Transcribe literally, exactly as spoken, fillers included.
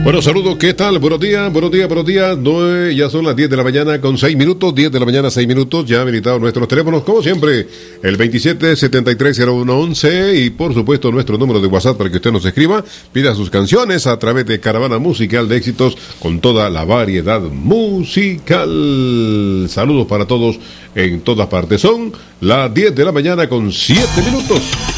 Bueno, saludos, ¿qué tal? Buenos días, buenos días, buenos días. No, ya son las diez de la mañana con seis minutos, diez de la mañana, seis minutos. Ya habilitados nuestros teléfonos, como siempre, el veintisiete setenta y tres cero uno once y, por supuesto, nuestro número de WhatsApp para que usted nos escriba, pida sus canciones a través de Caravana Musical de Éxitos con toda la variedad musical. Saludos para todos en todas partes. Son las diez de la mañana con siete minutos.